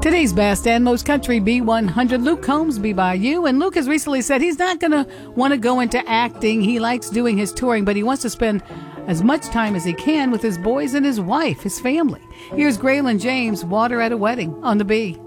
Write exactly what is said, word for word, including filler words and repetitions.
Today's best and most country B one hundred, Luke Combs, Be By You. And Luke has recently said he's not going to want to go into acting. He likes doing his touring, but he wants to spend as much time as he can with his boys and his wife, his family. Here's Graylin James, Water at a Wedding on the B.